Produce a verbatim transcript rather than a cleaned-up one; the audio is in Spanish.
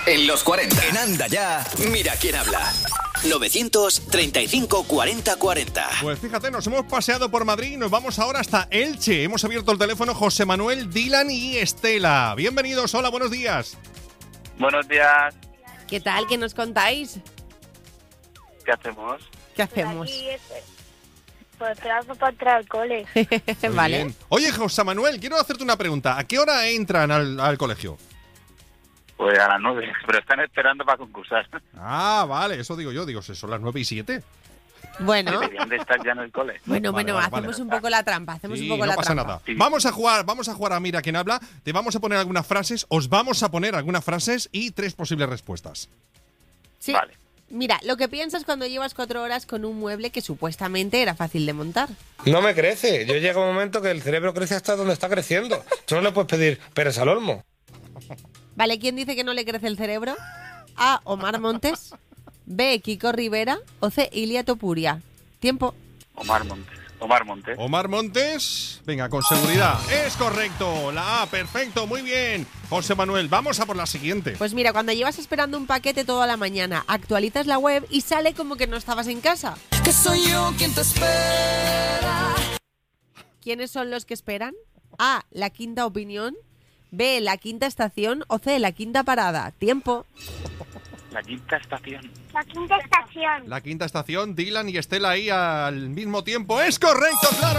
en los cuarenta. En Anda Ya, mira quién habla. novecientos treinta y cinco cuarenta cuarenta. Pues fíjate, nos hemos paseado por Madrid y nos vamos ahora hasta Elche. Hemos abierto el teléfono José Manuel, Dylan y Estela. Bienvenidos, hola, buenos días. Buenos días. ¿Qué tal? ¿Qué nos contáis? ¿Qué hacemos? ¿Qué hacemos? Aquí, pues esperando para entrar al cole. Muy Vale. bien. Oye, José Manuel, quiero hacerte una pregunta. ¿A qué hora entran al, al colegio? Pues a las nueve, pero están esperando para concursar. Ah, vale, eso digo yo. Digo, son las nueve y siete. Bueno, Deberían de estar ya en el cole. bueno, Vale, bueno, vale, hacemos vale. un poco la trampa, hacemos Sí, un poco no la pasa trampa. nada. Sí. Vamos a jugar, vamos a jugar a Mira quién habla. Te vamos a poner algunas frases, os vamos a poner algunas frases y tres posibles respuestas. Sí. Vale. Mira, lo que piensas cuando llevas cuatro horas con un mueble que supuestamente era fácil de montar. No me crece. Yo llega un momento que el cerebro crece hasta donde está creciendo. Tú no le puedes pedir peras al olmo. Vale, ¿quién dice que no le crece el cerebro? A. Omar Montes. B. Kiko Rivera. O C. Ilia Topuria. Tiempo. Omar Montes. Omar Montes. Omar Montes, venga, con seguridad. Es correcto, la A, perfecto, muy bien. José Manuel, vamos a por la siguiente. Pues mira, cuando llevas esperando un paquete toda la mañana, actualizas la web y sale como que no estabas en casa. Que soy yo quien te espera. ¿Quiénes son los que esperan? A. La quinta opinión. B. La quinta estación. O C. La quinta parada. Tiempo. La quinta estación. La quinta estación. La quinta estación, Dylan y Estela ahí al mismo tiempo. ¡Es correcto, claro!